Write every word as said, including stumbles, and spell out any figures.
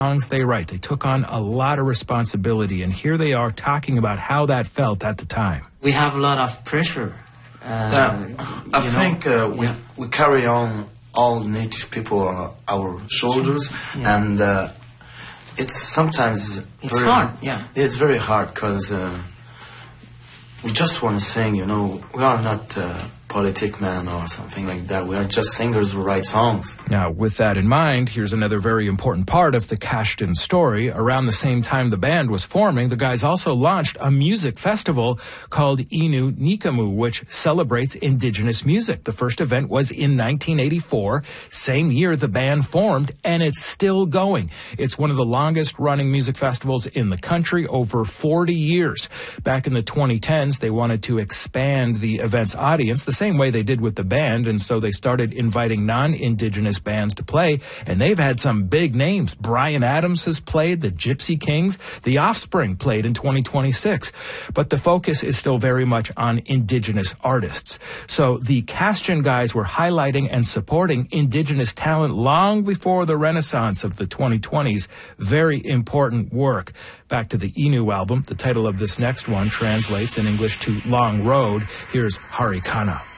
songs they write. They took on a lot of responsibility, and here they are talking about how that felt at the time. We have a lot of pressure. Uh, yeah, I think uh, we, yeah. we carry on all native people on our shoulders, yeah. and uh, it's sometimes it's very hard. Yeah, it's very hard because uh, we just want to sing. You know, we are not uh, politic man or something like that. We are just singers who write songs. Now, with that in mind, here's another very important part of the Kashtin story. Around the same time the band was forming, the guys also launched a music festival called Inu Nikamu, which celebrates indigenous music. The first event was in nineteen eighty-four, same year the band formed, and it's still going. It's one of the longest running music festivals in the country, over forty years. Back in the twenty tens, they wanted to expand the event's audience, the same way they did with the band, and so they started inviting non-indigenous bands to play, and they've had some big names. Bryan Adams has played, the Gypsy Kings, The Offspring played in twenty twenty-six, but the focus is still very much on indigenous artists. So the Kashtin guys were highlighting and supporting indigenous talent long before the renaissance of the twenty twenties. Very important work. Back to the Inu album, the title of this next one translates in English to Long Road. Here's Harikana.